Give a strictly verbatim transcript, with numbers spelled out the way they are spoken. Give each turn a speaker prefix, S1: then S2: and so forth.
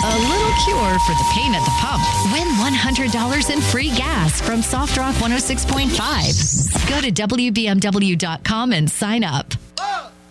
S1: A little cure for the pain at the pump. Win one hundred dollars in free gas from Soft Rock one oh six point five. Go to W B M W dot com and sign up.